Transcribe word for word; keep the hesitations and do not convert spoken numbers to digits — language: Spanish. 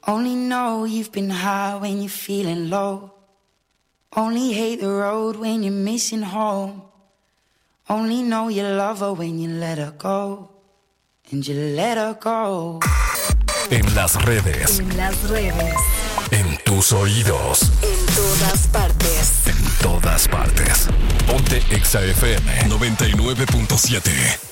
Only know you've been high when you're feeling low. Only hate the road when you're missing home. Only know you love her when you let her go. And you let her go. En las redes. En las redes. En tus oídos. En todas partes. En todas partes. Ponte Exa F M noventa y nueve punto siete.